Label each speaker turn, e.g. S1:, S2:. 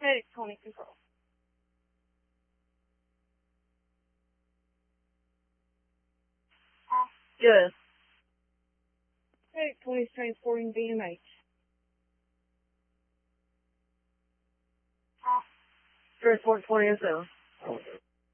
S1: Medic Tony Control.
S2: Good.
S1: Medic Tony's transporting BMH.
S2: Transport 2007.